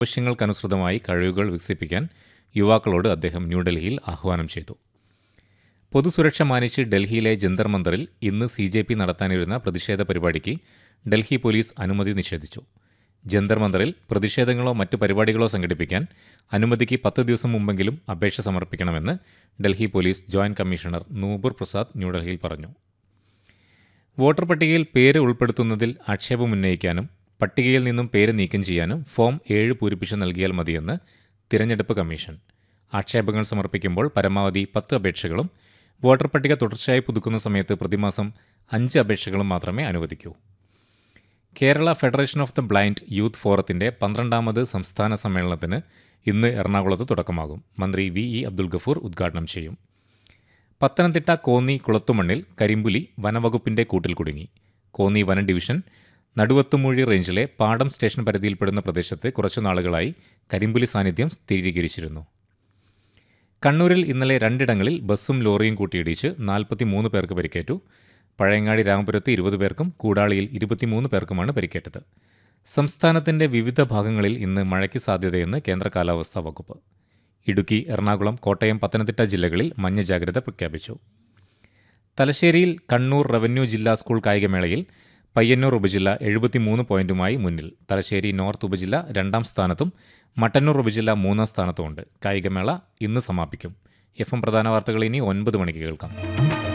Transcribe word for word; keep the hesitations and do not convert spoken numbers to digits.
ആവശ്യങ്ങൾക്കനുസൃതമായി കഴിവുകൾ വികസിപ്പിക്കാൻ യുവാക്കളോട് അദ്ദേഹം ന്യൂഡൽഹിയിൽ ആഹ്വാനം ചെയ്തു. പൊതുസുരക്ഷ മാനിച്ച് ഡൽഹിയിലെ ജന്തർ മന്ദറിൽ ഇന്ന് സി ജെ പി നടത്താനിരുന്ന പ്രതിഷേധ പരിപാടിക്ക് ഡൽഹി പോലീസ് അനുമതി നിഷേധിച്ചു. ജന്തർ മന്ദറിൽ പ്രതിഷേധങ്ങളോ മറ്റ് പരിപാടികളോ സംഘടിപ്പിക്കാൻ അനുമതിക്ക് പത്ത് ദിവസം മുമ്പെങ്കിലും അപേക്ഷ സമർപ്പിക്കണമെന്ന് Delhi police joint commissioner Nupur Prasad ന്യൂഡൽഹിയിൽ പറഞ്ഞു. വോട്ടർ പട്ടികയിൽ പേര് ഉൾപ്പെടുത്തുന്നതിൽ ആക്ഷേപമുന്നയിക്കാനും പട്ടികയിൽ നിന്നും പേര് നീക്കം ചെയ്യാനും ഫോം ഏഴ് പൂരിപ്പിച്ച് നൽകിയാൽ മതിയെന്ന് തിരഞ്ഞെടുപ്പ് കമ്മീഷൻ. ആക്ഷേപങ്ങൾ സമർപ്പിക്കുമ്പോൾ പരമാവധി പത്ത് അപേക്ഷകളും വോട്ടർ പട്ടിക തുടർച്ചയായി പുതുക്കുന്ന സമയത്ത് പ്രതിമാസം അഞ്ച് അപേക്ഷകളും മാത്രമേ അനുവദിക്കൂ. Kerala federation of the blind youth ഫോറത്തിന്റെ പന്ത്രണ്ടാമത് സംസ്ഥാന സമ്മേളനത്തിന് ഇന്ന് എറണാകുളത്ത് തുടക്കമാകും. മന്ത്രി വി ഇ അബ്ദുൽ ഗഫൂർ ഉദ്ഘാടനം ചെയ്യും. പത്തനംതിട്ട കോന്നി കുളത്തുമണ്ണിൽ കരിമ്പുലി വനവകുപ്പിന്റെ കൂട്ടിൽ കുടുങ്ങി. കോന്നി വനം ഡിവിഷൻ നടുവത്തുമൂഴി റേഞ്ചിലെ പാടം സ്റ്റേഷൻ പരിധിയിൽപ്പെടുന്ന പ്രദേശത്ത് കുറച്ചുനാളുകളായി കരിമ്പുലി സാന്നിധ്യം സ്ഥിരീകരിച്ചിരുന്നു. കണ്ണൂരിൽ ഇന്നലെ രണ്ടിടങ്ങളിൽ ബസ്സും ലോറിയും കൂട്ടിയിടിച്ച് നാൽപ്പത്തിമൂന്ന് പേർക്ക് പരിക്കേറ്റു. പഴയങ്ങാടി രാമപുരത്ത് ഇരുപത് പേർക്കും കൂടാളിയിൽ ഇരുപത്തിമൂന്ന് പേർക്കുമാണ് പരിക്കേറ്റത്. സംസ്ഥാനത്തിന്റെ വിവിധ ഭാഗങ്ങളിൽ ഇന്ന് മഴയ്ക്ക് സാധ്യതയെന്ന് കേന്ദ്ര കാലാവസ്ഥാ വകുപ്പ്. ഇടുക്കി, എറണാകുളം, കോട്ടയം, പത്തനംതിട്ട ജില്ലകളിൽ മഞ്ഞ ജാഗ്രത പ്രഖ്യാപിച്ചു. തലശ്ശേരിയിൽ കണ്ണൂർ റവന്യൂ ജില്ലാ സ്കൂൾ കായികമേളയിൽ പയ്യന്നൂർ ഉപജില്ല എഴുപത്തിമൂന്ന് പോയിന്റുമായി മുന്നിൽ. തലശ്ശേരി നോർത്ത് ഉപജില്ല രണ്ടാം സ്ഥാനത്തും മട്ടന്നൂർ ഉപജില്ല മൂന്നാം സ്ഥാനത്തുമുണ്ട്. കായികമേള ഇന്ന് സമാപിക്കും. എഫ് എം പ്രധാന വാർത്തകൾ ഇനി ഒൻപത് മണിക്ക് കേൾക്കാം.